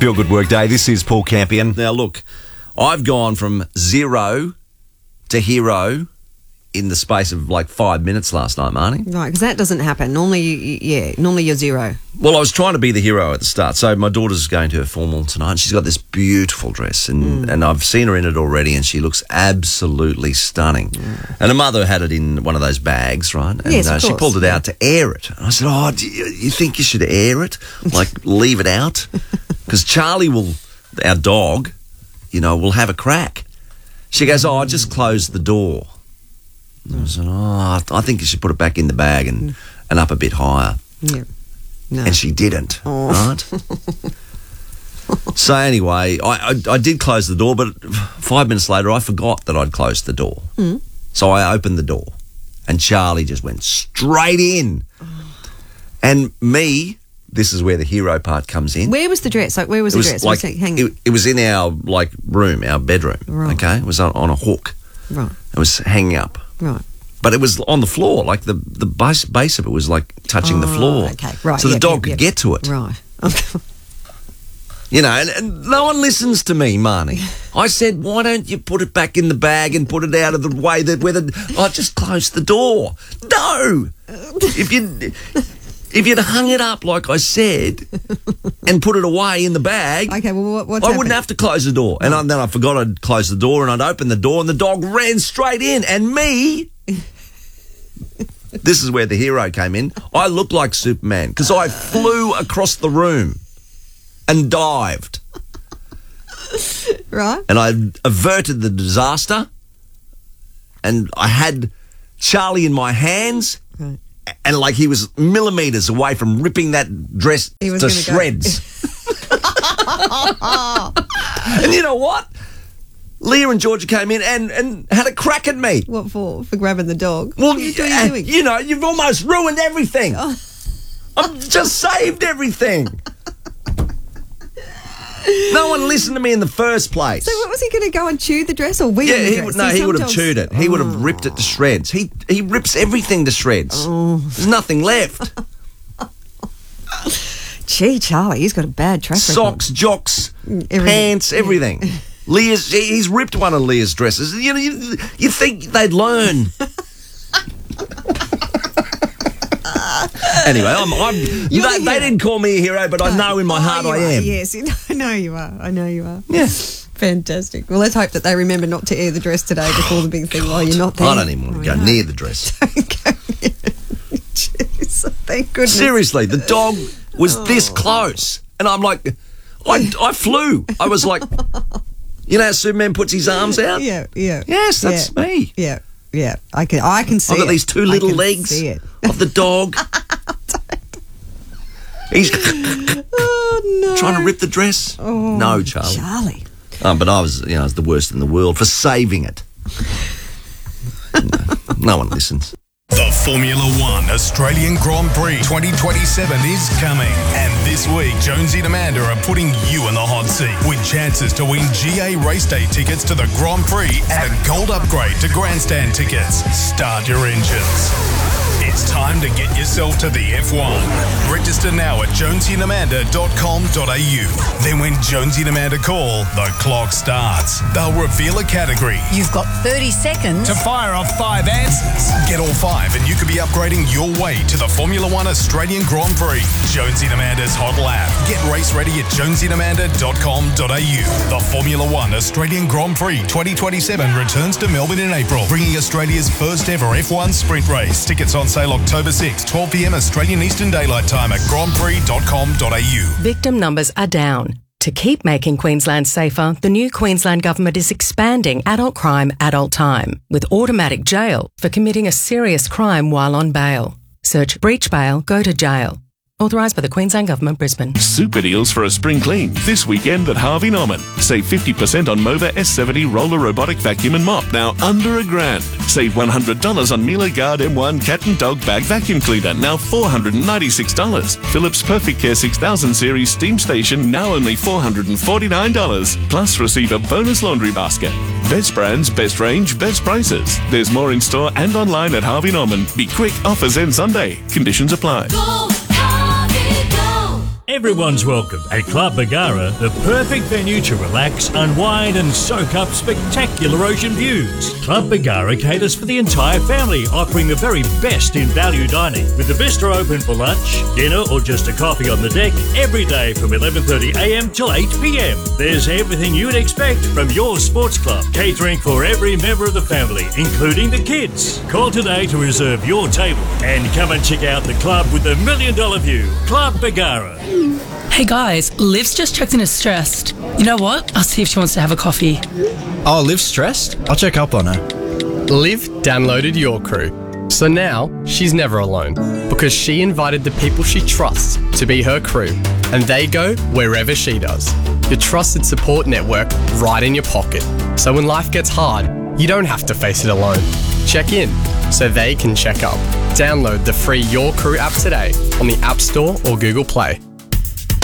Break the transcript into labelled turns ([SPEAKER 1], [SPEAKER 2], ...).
[SPEAKER 1] Feel Good Work Day. This is Paul Campion. Now, look, I've gone from zero to hero in the space of like 5 minutes last night, Marnie.
[SPEAKER 2] Right, because that doesn't happen. Normally, normally you're zero.
[SPEAKER 1] Well, I was trying to be the hero at the start. So my daughter's going to her formal tonight. She's got this beautiful dress, and I've seen her in it already, and she looks absolutely stunning. And her mother had it in one of those bags, right? And
[SPEAKER 2] Yes, of
[SPEAKER 1] she
[SPEAKER 2] course.
[SPEAKER 1] pulled it out to air it. And I said, oh, do you think you should air it? Like, leave it out? Because Charlie will, our dog, will have a crack. She goes, oh, I just closed the door. I said, I think you should put it back in the bag and up a bit higher.
[SPEAKER 2] Yeah. No.
[SPEAKER 1] And she didn't, right? So anyway, I did close the door, but 5 minutes later I forgot that I'd closed the door. So I opened the door and Charlie just went straight in. And me, this is where the hero part comes in.
[SPEAKER 2] Where was the dress? Like, where was the dress?
[SPEAKER 1] Like,
[SPEAKER 2] hanging?
[SPEAKER 1] it was in our room, our bedroom,
[SPEAKER 2] Right.
[SPEAKER 1] okay? It was on a hook.
[SPEAKER 2] Right.
[SPEAKER 1] It was hanging up.
[SPEAKER 2] Right.
[SPEAKER 1] But it was on the floor, like the base of it was like touching the floor.
[SPEAKER 2] Okay, right.
[SPEAKER 1] So the dog could get to it.
[SPEAKER 2] Right.
[SPEAKER 1] And no one listens to me, Marnie. I said, why don't you put it back in the bag and put it out of the way I just closed the door. No! If you'd hung it up like I said and put it away in the bag,
[SPEAKER 2] Okay, well, what's
[SPEAKER 1] I wouldn't have to close the door. And then I forgot I'd close the door, and I'd open the door, and the dog ran straight in. And me, this is where the hero came in, I looked like Superman because I flew across the room and dived.
[SPEAKER 2] Right.
[SPEAKER 1] And I averted the disaster, and I had Charlie in my hands.
[SPEAKER 2] Right.
[SPEAKER 1] And like he was millimetres away from ripping that dress to shreds. And you know what? Leah and Georgia came in and had a crack at me.
[SPEAKER 2] What for? For grabbing the dog?
[SPEAKER 1] Well,
[SPEAKER 2] What are you doing?
[SPEAKER 1] You've almost ruined everything. I've just saved everything. No one listened to me in the first place.
[SPEAKER 2] So what was he going to go and chew the dress or weave the
[SPEAKER 1] he
[SPEAKER 2] dress?
[SPEAKER 1] would have chewed it. He would have ripped it to shreds. He rips everything to shreds. There's nothing left.
[SPEAKER 2] Gee, Charlie, he's got a bad track record.
[SPEAKER 1] Socks, jocks, pants, everything. He's ripped one of Leah's dresses. You think they'd learn. Anyway, they didn't call me a hero, but I know in my heart I am.
[SPEAKER 2] Yes, I know you are. I know you are.
[SPEAKER 1] Yeah.
[SPEAKER 2] Fantastic. Well, let's hope that they remember not to air the dress today before the big thing while you're not there.
[SPEAKER 1] I don't even want to go near the dress.
[SPEAKER 2] Jeez, thank goodness.
[SPEAKER 1] Seriously, the dog was this close. And I'm like, I flew. I was like, how Superman puts his arms out?
[SPEAKER 2] Yeah.
[SPEAKER 1] Yes, that's me.
[SPEAKER 2] Yeah. I can see it.
[SPEAKER 1] I've got these two little legs of the dog. He's trying to rip the dress.
[SPEAKER 2] Oh,
[SPEAKER 1] No, Charlie. But I was, I was the worst in the world for saving it. No one listens.
[SPEAKER 3] The Formula One Australian Grand Prix 2027 is coming. And this week, Jonesy and Amanda are putting you in the hot seat with chances to win GA race day tickets to the Grand Prix and a gold upgrade to grandstand tickets. Start your engines. It's time to get yourself to the F1. Register now at jonesyandamanda.com.au. Then when Jonesy and Amanda call, the clock starts. They'll reveal a category.
[SPEAKER 4] You've got 30 seconds
[SPEAKER 3] To fire off 5 answers. Get all 5 and you could be upgrading your way to the Formula One Australian Grand Prix. Jonesy and Amanda's Hot Lap. Get race ready at jonesyandamanda.com.au. The Formula One Australian Grand Prix 2027 returns to Melbourne in April, bringing Australia's first ever F1 sprint race. Tickets on sale October 6, 12 p.m. Australian Eastern Daylight Time at grandprix.com.au.
[SPEAKER 5] Victim numbers are down. To keep making Queensland safer, the new Queensland Government is expanding adult crime, adult time, with automatic jail for committing a serious crime while on bail. Search breach bail, go to jail. Authorised by the Queensland Government, Brisbane.
[SPEAKER 6] Super deals for a spring clean this weekend at Harvey Norman. Save 50% on Mova S70 roller robotic vacuum and mop, now under $1,000. Save $100 on Miele Guard M1 cat and dog bag vacuum cleaner, now $496. Philips Perfect Care 6000 series steam station, now only $449. Plus receive a bonus laundry basket. Best brands, best range, best prices. There's more in store and online at Harvey Norman. Be quick, offers end Sunday. Conditions apply.
[SPEAKER 7] Everyone's welcome at Club Bargara, the perfect venue to relax, unwind and soak up spectacular ocean views. Club Bargara caters for the entire family, offering the very best in value dining, with the bistro open for lunch, dinner or just a coffee on the deck every day from 11:30am till 8pm. There's everything you'd expect from your sports club, catering for every member of the family, including the kids. Call today to reserve your table and come and check out the club with the $1 million view. Club Bargara.
[SPEAKER 8] Hey guys, Liv's just checked in as stressed. You know what? I'll see if she wants to have a coffee.
[SPEAKER 9] Oh, Liv's stressed? I'll check up on her.
[SPEAKER 10] Liv downloaded Your Crew. So now she's never alone because she invited the people she trusts to be her crew, and they go wherever she does. Your trusted support network right in your pocket. So when life gets hard, you don't have to face it alone. Check in so they can check up. Download the free Your Crew app today on the App Store or Google Play.